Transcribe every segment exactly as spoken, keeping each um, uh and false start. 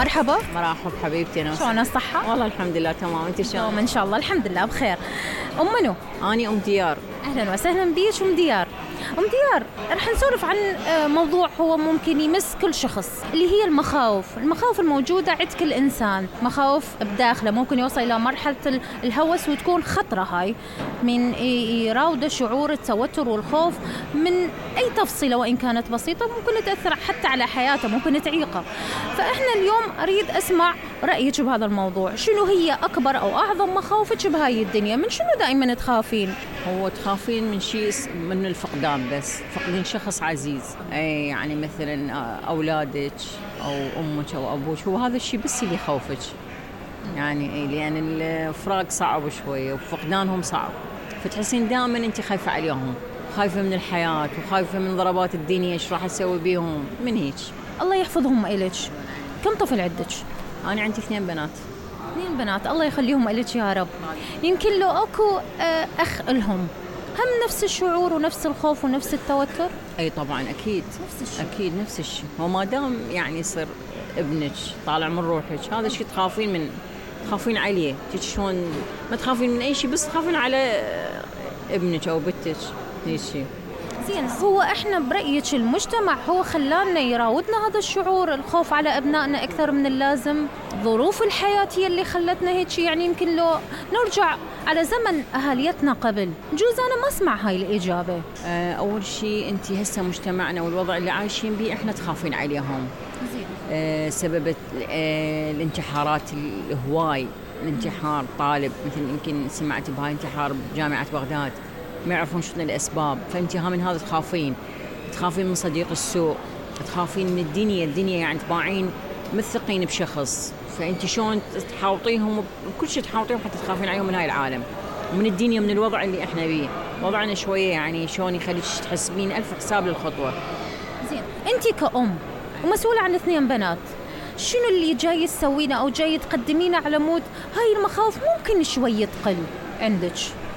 مرحبا. مرحبا حبيبتي. أنا شلون الصحة؟ والله الحمد لله تمام. أنت شلون؟ إن شاء الله الحمد لله بخير. أم منو؟ أني أم ديار. أهلا وسهلا بيش أم ديار. أم ديار رح نسولف عن موضوع هو ممكن يمس كل شخص، اللي هي المخاوف المخاوف الموجودة عند كل إنسان، مخاوف بداخله ممكن يوصل إلى مرحلة الهوس وتكون خطرة، هاي من يراود شعور التوتر والخوف من أي تفصيلة وإن كانت بسيطة ممكن تأثر حتى على حياته، ممكن تعيقه. فإحنا اليوم أريد أسمع رأيك بهذا الموضوع، شنو هي أكبر أو أعظم مخاوفك بهاي الدنيا؟ من شنو دائما تخافين؟ هو تخافين من شيء من الفقدان، بس فقدين شخص عزيز، أي يعني مثلا أولادك أو أمك أو أبوك، هو هذا الشيء بس اللي يخوفك يعني، لأن الفراق صعب شوية وفقدانهم صعب، فتحسين دائما أنت خايفة عليهم، خايفة من الحياة وخايفة من ضربات الدنيا، إيش راح أسوي بيهم من هيك. الله يحفظهم إلك. كم طفل عندك؟ أنا عندي اثنين بنات. اثنين بنات، الله يخليهم إلك يا رب. يمكن لو أكو أخ لهم هم نفس الشعور ونفس الخوف ونفس التوتر؟ أي طبعا أكيد نفس الشيء. أكيد نفس الشيء. هو ما دام يعني يصير ابنك طالع من روحك، هذا الشيء تخافين من تخافين عليه. تيجي شلون ما تخافين من أي شيء، بس تخافين على ابنك أو بنتك هيك شيء. زين، هو احنا برأيك المجتمع هو خلانا يراودنا هذا الشعور، الخوف على أبنائنا أكثر من اللازم؟ ظروف الحياة هي اللي خلتنا هيك؟ يعني يمكن لو نرجع على زمن أهاليتنا قبل جوز أنا ما أسمع هاي الإجابة. أول شيء أنت هسه مجتمعنا والوضع اللي عايشين به إحنا تخافين عليهم. زين. أه سبب أه الانتحارات الهواي، الانتحار طالب مثل يمكن سمعت بهاي انتحار بجامعة بغداد، ما يعرفون شنو الأسباب، فأنت ها من هذا تخافين. تخافين من صديق السوء، تخافين من الدنيا الدنيا يعني تباعين مثقين بشخص، فأنت شلون تحاوطيهم بكل شيء، تحاوطيهم حتى تخافين عليهم من هاي العالم ومن الدنيا، من الوضع اللي احنا بيه. وضعنا شوية يعني شلون يخليك تحسبين ألف حساب للخطوة. زين، أنت كأم ومسؤولة عن اثنين بنات، شنو اللي جاي تسوينه أو جاي تقدمينه على مود هاي المخاوف ممكن شوية تقل عندك؟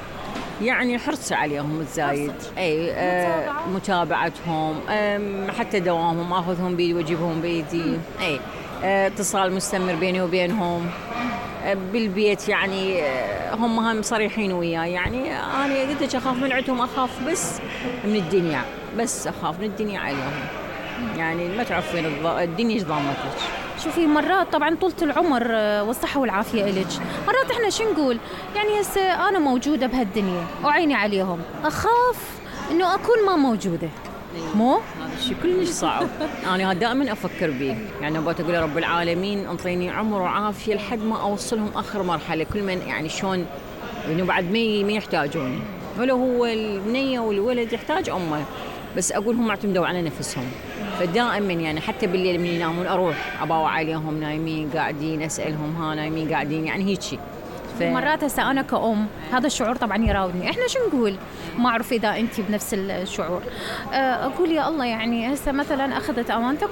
يعني حرص عليهم الزايد، اي آه متابعتهم، حتى دوامهم اخذهم بيدي واجيبهم بيدي، اي آه اتصال مستمر بيني وبينهم آه بالبيت، يعني آه هم هم صريحين وياي، يعني انا قلت لك اخاف من عندهم، اخاف بس من الدنيا، بس اخاف من الدنيا عليهم، يعني ما تعرفين الدنيا ايش ضامتك. شوفي مرات طبعا طولة العمر والصحة والعافية إلك، مرات احنا شو نقول يعني هسه أنا موجودة بهالدنيا وعيني عليهم، أخاف إنه أكون ما موجودة. مو هذا الشيء كلش صعب. أنا دائما أفكر به، يعني أبغى أقول يا رب العالمين أنطيني عمر وعافية لحد ما أوصلهم آخر مرحلة، كل من يعني شلون إنه بعد ما ما يحتاجوني، ولو هو البنية والولد يحتاج أمه، بس أقول هم اعتمدوا على نفسهم، فدائما يعني حتى بالليل من ينامون أروح أباوع عليهم نايمين قاعدين، أسألهم ها نايمين قاعدين، يعني هيك. ف... مرات هسه أنا كأم هذا الشعور طبعا يراودني، إحنا شو نقول؟ ما أعرف إذا أنت بنفس الشعور. أقول يا الله يعني هسه مثلا أخذت أمانتك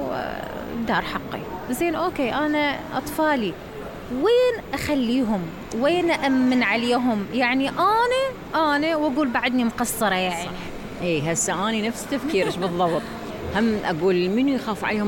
ودار حقي، زين أوكي أنا أطفالي وين أخليهم؟ وين أأمن عليهم؟ يعني أنا أنا وأقول بعدني مقصرة يعني. إيه هسه أنا نفس تفكيرش بالضبط، هم أقول منو يخاف عليهم